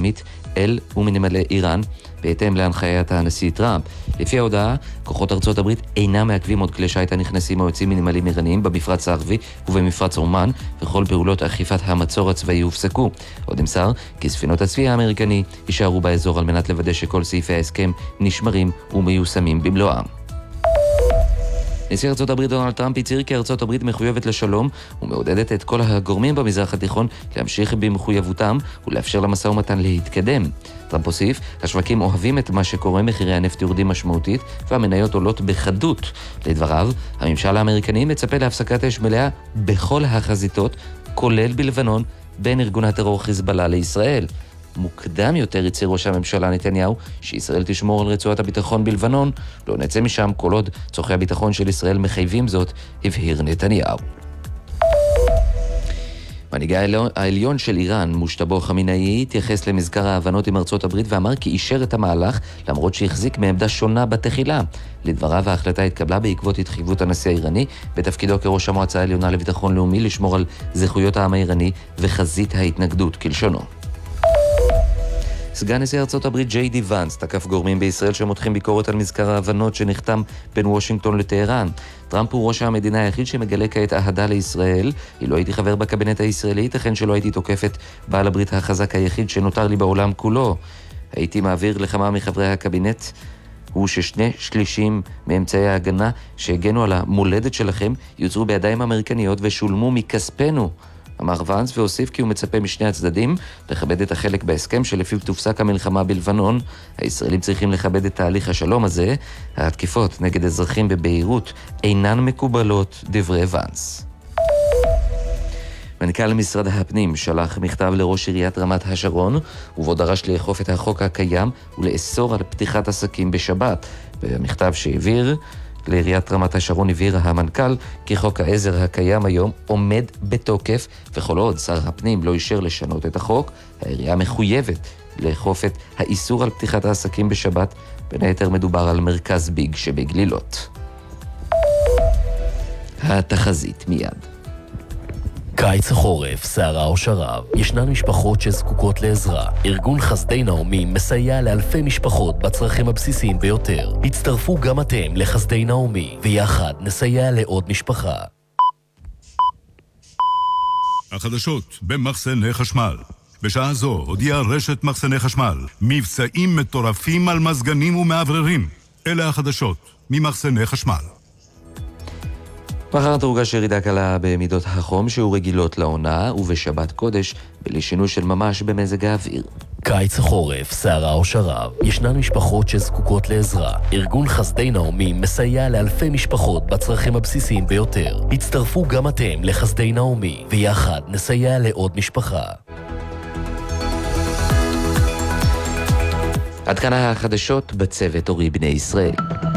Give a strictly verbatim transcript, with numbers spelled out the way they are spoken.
העולמית אל ומנמלי איראן, בהתאם להנחיית הנשיא טראמפ. לפי ההודעה, כוחות ארצות הברית אינם מעכבים עוד כלי שיט הנכנסים או יוצאים מנמלים איראניים במפרץ הערבי ובמפרץ עומאן, וכל פעולות אכיפת המצור הצבאי הופסקו. עוד נמסר כי ספינות הצבי האמריקני יישארו באזור על מנת לוודא שכל סעיפי ההסכם נשמרים ומיושמים במלואם. נשיא ארצות הברית דונלד טראמפ הצהיר כי ארצות הברית מחויבת לשלום ומעודדת את כל הגורמים במזרח התיכון להמשיך במחויבותם ולאפשר למשא ומתן להתקדם. טראמפ הוסיף, השווקים אוהבים את מה שקורה, מחירי הנפט יורדים משמעותית והמניות עולות בחדות. לדבריו, הממשל האמריקני מצפה להפסקת אש מלאה בכל החזיתות, כולל בלבנון, בין ארגון הטרור חיזבאללה לישראל. מוקדם יותר הצהיר ראש הממשלה נתניהו שישראל תשמור על רצועת הביטחון בלבנון, לא נצא משם כל עוד צורכי הביטחון של ישראל מחייבים זאת, הבהיר נתניהו. מנהיג העליון של איראן, מושתבא חמינאי, התייחס למזכר ההבנות עם ארצות הברית ואמר כי אישר את המהלך למרות שהחזיק מעמדה שונה בתחילה. לדבריו, ההחלטה התקבלה בעקבות התחייבות הנשיא האיראני בתפקידו כראש המועצה העליונה לביטחון לאומי לשמור על זכויות העם האיראני וחזית ההתנגדות כלשונו. סגן נשיא ארצות הברית ג'יי די ואנס תקף גורמים בישראל שמותחים ביקורת על מזכר ההבנות שנחתם בין וושינגטון לטהרן. טראמפ הוא ראש המדינה היחיד שמגלה כעת אהדה לישראל. אילו הייתי חבר בקבינט הישראלי, ייתכן שלא הייתי תוקפת בעל הברית החזק היחיד שנותר לי בעולם כולו. הייתי מעביר לכמה מחברי הקבינט הוא ששני שלישים מאמצעי ההגנה שהגנו על המולדת שלכם יוצרו בידיים אמריקניות ושולמו מכספנו, אמר ואנס, והוסיף כי הוא מצפה משני הצדדים לכבד את החלק בהסכם שלפיו תופסק המלחמה בלבנון. הישראלים צריכים לכבד את תהליך השלום הזה. התקיפות נגד אזרחים בביירות אינן מקובלות, דברי ואנס. מנכ"ל משרד הפנים שלח מכתב לראש עיריית רמת השרון, ובו דרש לאכוף את החוק הקיים ולאסור על פתיחת עסקים בשבת. במכתב שהעביר לעיריית רמת השרון הבהיר המנכ"ל כי חוק העזר הקיים היום עומד בתוקף, וכל עוד שר הפנים לא אישר לשנות את החוק, העירייה מחויבת לאכוף את האיסור על פתיחת העסקים בשבת. בין היתר מדובר על מרכז ביג שבגלילות. התחזית מיד. קיץ החורף, סערה או שרב, ישנן משפחות שזקוקות לעזרה. ארגון חסדי נעמי מסייע לאלפי משפחות בצרכים הבסיסיים ביותר. הצטרפו גם אתם לחסדי נעמי, ויחד נסייע לעוד משפחה. החדשות במחסני חשמל. בשעה זו הודיעה רשת מחסני חשמל מבצעים מטורפים על מזגנים ומעבררים. אלה החדשות ממחסני חשמל. מחר תורגש ירידה קלה במידות החום שהוא רגילות לעונה, ובשבת קודש בלי שינוי של ממש במזג האוויר. קיץ החורף, סערה או שרב, ישנן משפחות שזקוקות לעזרה. ארגון חסדי נעמי מסייע לאלפי משפחות בצרכים הבסיסיים ביותר. הצטרפו גם אתם לחסדי נעמי, ויחד נסייע לעוד משפחה. עד כאן החדשות בצוות אורי בני ישראל.